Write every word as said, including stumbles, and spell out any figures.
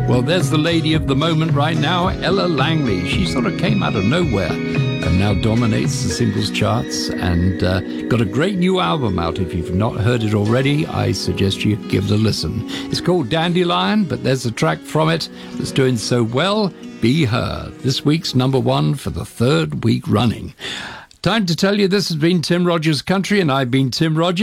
Well, there's the lady of the moment right now, Ella Langley. She sort of came out of nowhere and now dominates the singles charts and uh, got a great new album out. If you've not heard it already, I suggest you give it a listen. It's called Dandelion, but there's a track from it that's doing so well, Be Her, this week's number one for the third week running. Time to tell you this has been Tim Rogers Country, and I've been Tim Rogers.